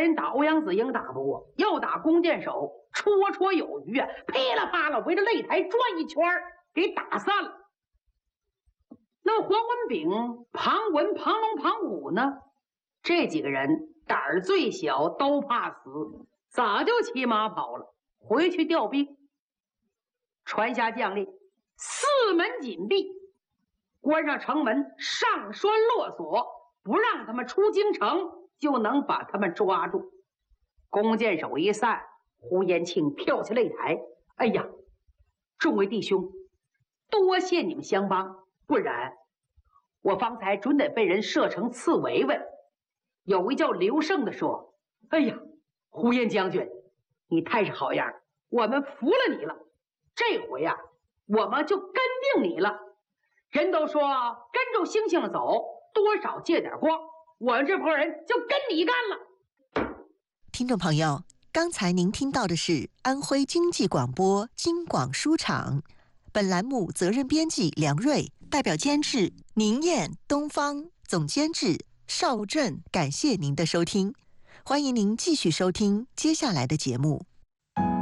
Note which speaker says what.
Speaker 1: 人打欧阳子英打不过，又打弓箭手，绰绰有余啊！噼里啪啦围着擂台转一圈，给打散了。那黄文炳、庞文、庞龙、庞虎呢？这几个人胆儿最小，都怕死，早就骑马跑了，回去调兵。传下将令，四门紧闭，关上城门，上栓落锁，不让他们出京城，就能把他们抓住。弓箭手一散，胡延庆跳下擂台：“哎呀，众位弟兄，多谢你们相帮，不然我方才准得被人射成刺猬猬。”有一叫刘胜的说：“哎呀，胡延将军，你太是好样，我们服了你了。这回呀，我们就跟定你了。人都说跟着星星走，多少借点光，我们这波人就跟你干了。”
Speaker 2: 听众朋友，刚才您听到的是安徽经济广播京广书场，本栏目责任编辑梁瑞，代表监制宁燕、东方，总监制邵振。感谢您的收听，欢迎您继续收听接下来的节目。